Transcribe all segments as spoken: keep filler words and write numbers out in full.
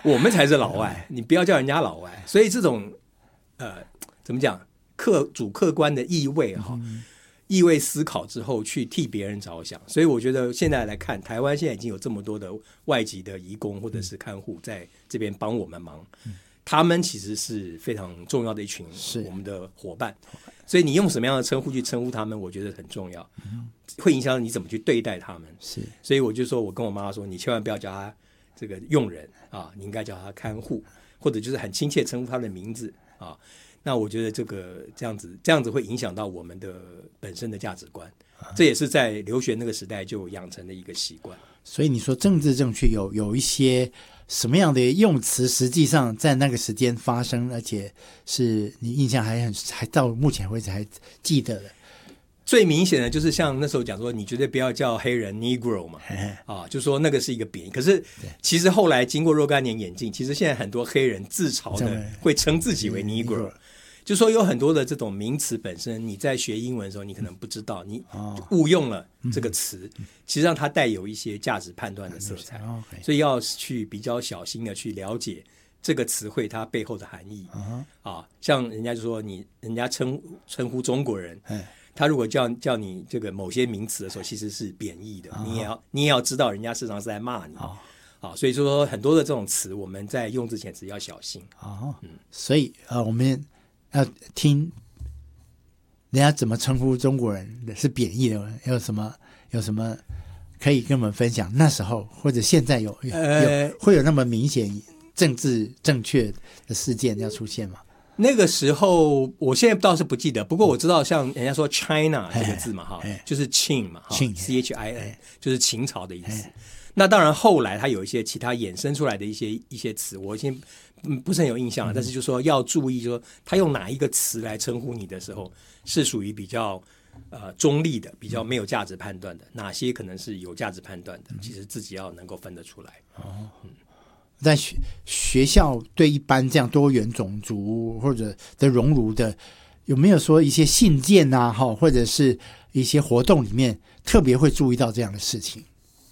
我们才是老外，你不要叫人家老外。所以这种呃，怎么讲，客主客观的意味哈、嗯，意味思考之后去替别人着想。所以我觉得现在来看，台湾现在已经有这么多的外籍的移工或者是看护在这边帮我们忙。嗯，他们其实是非常重要的一群我们的伙伴，所以你用什么样的称呼去称呼他们，我觉得很重要，会影响你怎么去对待他们。是，所以我就说，我跟我妈妈说，你千万不要叫他这个佣人啊，你应该叫他看护，或者就是很亲切称呼他的名字啊。那我觉得这个这样子，这样子会影响到我们的本身的价值观，这也是在留学那个时代就养成的一个习惯。 所以你说政治正确有有一些什么样的用词，实际上在那个时间发生，而且是你印象还很还到目前为止还记得的。 最明显的就是像那时候讲说，你绝对不要叫黑人 Negro 嘛，啊，就说那个是一个贬义。可是其实后来经过若干年演进，其实现在很多黑人自嘲的会称自己为 Negro， 就说有很多的这种名词本身，你在学英文的时候你可能不知道，你误用了这个词，其实上它带有一些价值判断的色彩，所以要去比较小心的去了解这个词汇它背后的含义。啊，像人家就说你人家称称呼中国人，他如果叫叫你这个某些名词的时候，其实是贬义的，你也要你也要知道，人家事实上是在骂你。啊，所以说很多的这种词，我们在用之前只要小心。 哦，嗯，所以呃，我们要听人家怎么称呼中国人是贬义的，有什么有什么可以跟我们分享？那时候或者现在有有、呃、有会有那么明显政治正确的事件要出现吗？ 那个时候我现在倒是不记得，不过我知道像人家说 China 这个字嘛，哈，就是 Qing 嘛， C H I N 就是秦朝的意思。那当然后来它有一些其他衍生出来的一些一些词，我先不是很有印象了，但是就说要注意，说他用哪一个词来称呼你的时候是属于比较呃中立的，比较没有价值判断的，哪些可能是有价值判断的，其实自己要能够分得出来。哦，嗯， 在 学, 学校对一般这样多元种族或者的熔炉的，有没有说一些信件啊，或者是一些活动里面特别会注意到这样的事情？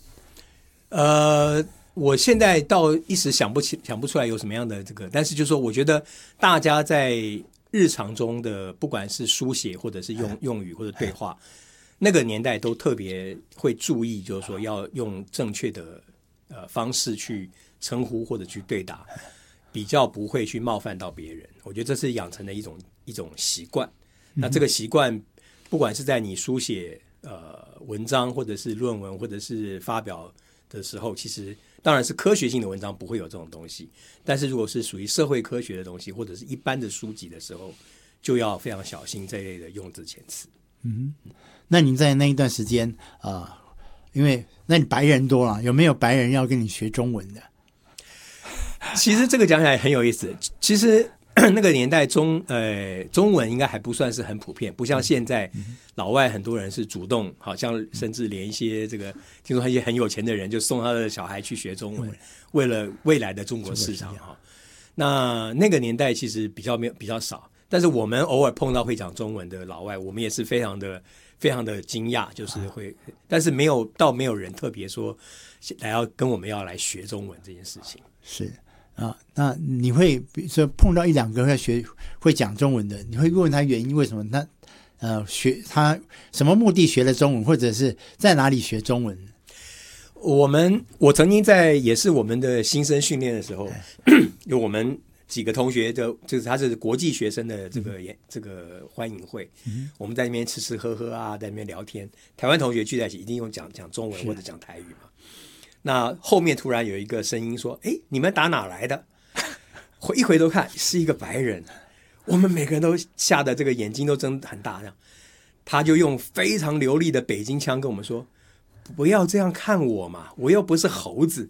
呃，我现在倒一时想不起想不出来有什么样的这个，但是就是说，我觉得大家在日常中的不管是书写或者是用用语或者对话，那个年代都特别会注意，就是说要用正确的呃方式去称呼或者去对答，比较不会去冒犯到别人。我觉得这是养成的一种一种习惯。那这个习惯，不管是在你书写呃文章，或者是论文，或者是发表的时候，其实当然是科学性的文章不会有这种东西，但是如果是属于社会科学的东西，或者是一般的书籍的时候，就要非常小心这一类的用字遣词。 嗯，那您在那一段时间啊、呃，因为那你白人多了，有没有白人要跟你学中文的？ 其实这个讲起来很有意思。其实那个年代中，呃，中文应该还不算是很普遍，不像现在，老外很多人是主动，好像甚至连一些这个，听说一些很有钱的人就送他的小孩去学中文，为了未来的中国市场哈。那那个年代其实比较没有比较少，但是我们偶尔碰到会讲中文的老外，我们也是非常的非常的惊讶，就是会，但是没有到没有人特别说来要跟我们要来学中文这件事情。 是。啊，那你会比如说碰到一两个会学会讲中文的，你会问他原因，为什么他呃学他什么目的学了中文，或者是在哪里学中文？ 我们我曾经在也是我们的新生训练的时候，有我们几个同学的，就是他是国际学生的这个、嗯、这个欢迎会、嗯，我们在那边吃吃喝喝啊，在那边聊天。台湾同学聚在一起，一定用讲讲中文或者讲台语嘛。那后面突然有一个声音说：“哎，你们打哪来的？”一回头看是一个白人，我们每个人都吓得这个眼睛都睁很大，这样。他就用非常流利的北京腔跟我们说：“不要这样看我嘛，我又不是猴子。”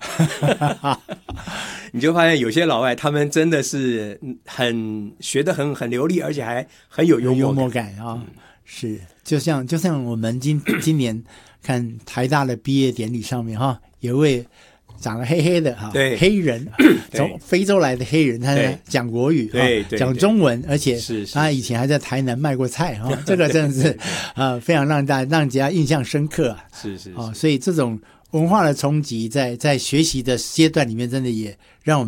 你就发现有些老外他们真的是很学得很很流利，而且还很有幽默感, 幽默感啊、嗯！是，就像就像我们今今年看台大的毕业典礼上面哈。有一位长得黑黑的哈， 对， 黑人，从非洲来的黑人，他讲国语， 对，对， 讲中文，而且他以前还在台南卖过菜哈，这个真的是啊、呃，非常让大让人家印象深刻啊。 是是， 啊、哦，所以这种文化的冲击在，在在学习的阶段里面，真的也让我们。